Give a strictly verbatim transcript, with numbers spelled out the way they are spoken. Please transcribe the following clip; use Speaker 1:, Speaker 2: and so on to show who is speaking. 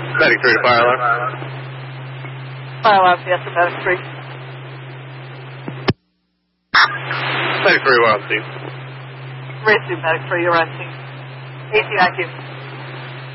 Speaker 1: Medic three to fire alarm.
Speaker 2: Fire alarm, yes, to Medic three.
Speaker 1: Medic three, we're on scene.
Speaker 2: Race two, Medic three, you're on scene. eighteen I Q.